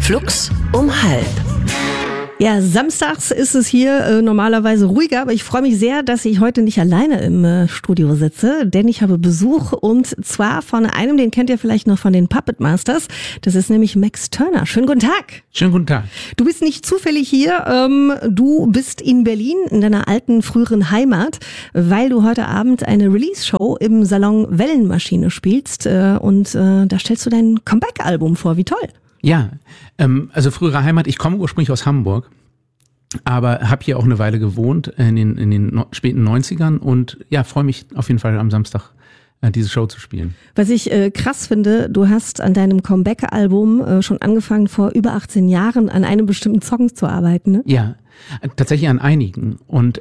Flux um 12:30. Ja, samstags ist es hier normalerweise ruhiger, aber ich freue mich sehr, dass ich heute nicht alleine im Studio sitze, denn ich habe Besuch und zwar von einem, den kennt ihr vielleicht noch von den Puppet Masters. Das ist nämlich Max Turner. Schönen guten Tag. Schönen guten Tag. Du bist nicht zufällig hier, du bist in Berlin, in deiner alten, früheren Heimat, weil du heute Abend eine Release-Show im Salon Wellenmaschine spielst und da stellst du dein Comeback-Album vor. Wie toll. Ja, also frühere Heimat, ich komme ursprünglich aus Hamburg, aber habe hier auch eine Weile gewohnt in den späten 90ern und ja, freue mich auf jeden Fall am Samstag diese Show zu spielen. Was ich krass finde, du hast an deinem Comeback-Album schon angefangen, vor über 18 Jahren an einem bestimmten Song zu arbeiten, ne? Ja, tatsächlich an einigen und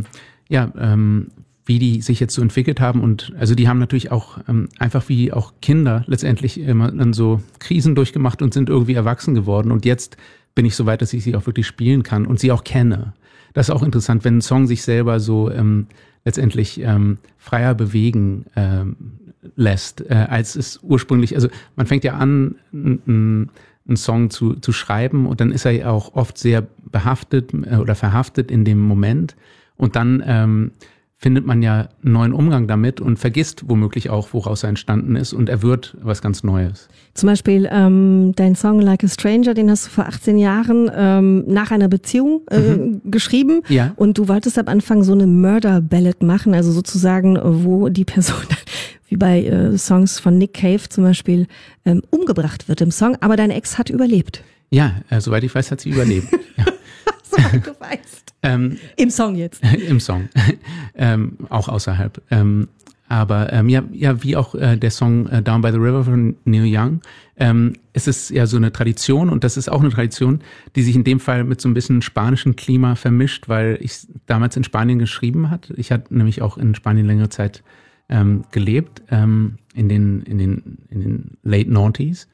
wie die sich jetzt so entwickelt haben und also die haben natürlich auch einfach wie auch Kinder letztendlich immer dann so Krisen durchgemacht und sind irgendwie erwachsen geworden und jetzt bin ich so weit, dass ich sie auch wirklich spielen kann und sie auch kenne. Das ist auch interessant, wenn ein Song sich selber so letztendlich freier bewegen lässt, als es ursprünglich, also man fängt ja an, einen Song zu schreiben und dann ist er ja auch oft sehr behaftet oder verhaftet in dem Moment und dann findet man ja einen neuen Umgang damit und vergisst womöglich auch, woraus er entstanden ist und er wird was ganz Neues. Zum Beispiel dein Song Like a Stranger, den hast du vor 18 Jahren nach einer Beziehung geschrieben. Ja. Und du wolltest am Anfang so eine Murder Ballad machen, also sozusagen, wo die Person wie bei Songs von Nick Cave zum Beispiel umgebracht wird im Song, aber deine Ex hat überlebt. Ja, soweit ich weiß, hat sie überlebt. Ja. Soweit du weißt. Im Song jetzt. Im Song. Auch außerhalb. Aber wie auch der Song Down by the River von Neil Young. Es ist ja so eine Tradition und das ist auch eine Tradition, die sich in dem Fall mit so ein bisschen spanischem Klima vermischt, weil ich damals in Spanien geschrieben hatte. Ich hatte nämlich auch in Spanien längere Zeit gelebt, in den Late Noughties.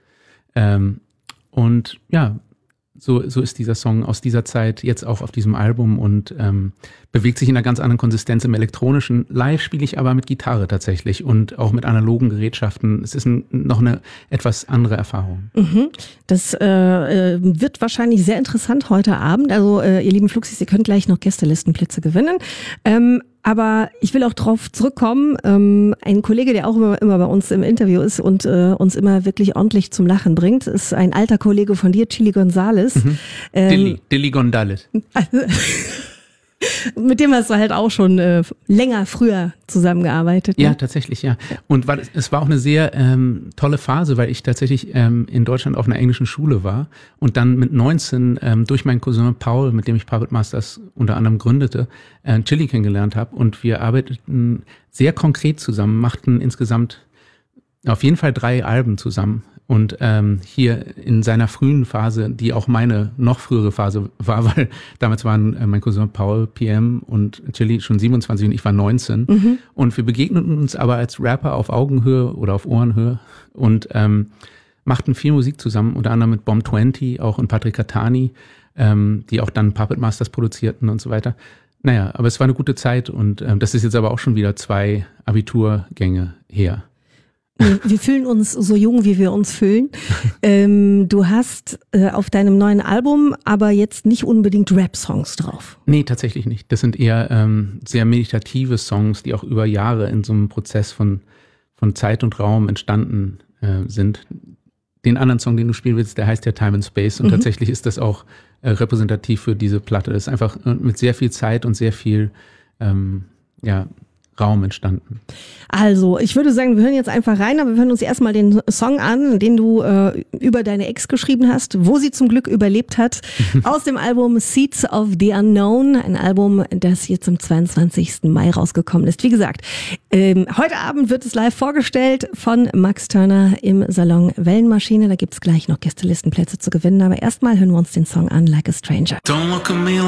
Und ja, so ist dieser Song aus dieser Zeit jetzt auch auf diesem Album und bewegt sich in einer ganz anderen Konsistenz im Elektronischen. Live spiele ich aber mit Gitarre tatsächlich und auch mit analogen Gerätschaften. Es ist noch eine etwas andere Erfahrung. Das wird wahrscheinlich sehr interessant heute Abend. Also ihr lieben Fluxis, ihr könnt gleich noch Gästelistenplätze gewinnen. Aber ich will auch drauf zurückkommen. Ein Kollege, der auch immer bei uns im Interview ist und uns immer wirklich ordentlich zum Lachen bringt, ist ein alter Kollege von dir, Chili González. Dilly González. Mit dem hast du halt auch schon früher zusammengearbeitet. Ne? Ja, tatsächlich, ja. Und es war auch eine sehr tolle Phase, weil ich tatsächlich in Deutschland auf einer englischen Schule war und dann mit 19 durch meinen Cousin Paul, mit dem ich Puppet Masters unter anderem gründete, Chili kennengelernt habe und wir arbeiteten sehr konkret zusammen, machten insgesamt auf jeden Fall 3 Alben zusammen. Und hier in seiner frühen Phase, die auch meine noch frühere Phase war, weil damals waren mein Cousin Paul PM und Chili schon 27 und ich war 19. Und wir begegneten uns aber als Rapper auf Augenhöhe oder auf Ohrenhöhe und machten viel Musik zusammen, unter anderem mit Bomb 20, auch und Patrick Catani, die auch dann Puppet Masters produzierten und so weiter. Naja, aber es war eine gute Zeit und das ist jetzt aber auch schon wieder 2 Abiturgänge her. Wir fühlen uns so jung, wie wir uns fühlen. Du hast auf deinem neuen Album aber jetzt nicht unbedingt Rap-Songs drauf. Nee, tatsächlich nicht. Das sind eher sehr meditative Songs, die auch über Jahre in so einem Prozess von Zeit und Raum entstanden sind. Den anderen Song, den du spielen willst, der heißt ja Time and Space und tatsächlich ist das auch repräsentativ für diese Platte. Das ist einfach mit sehr viel Zeit und sehr viel Raum entstanden. Also, ich würde sagen, wir hören jetzt einfach rein, aber wir hören uns erstmal den Song an, den du über deine Ex geschrieben hast, wo sie zum Glück überlebt hat, aus dem Album Seeds of the Unknown, ein Album, das jetzt am 22. Mai rausgekommen ist. Wie gesagt, heute Abend wird es live vorgestellt von Max Turner im Salon Wellenmaschine. Da gibt's gleich noch Gästelistenplätze zu gewinnen, aber erstmal hören wir uns den Song an, Like a Stranger. Don't look at me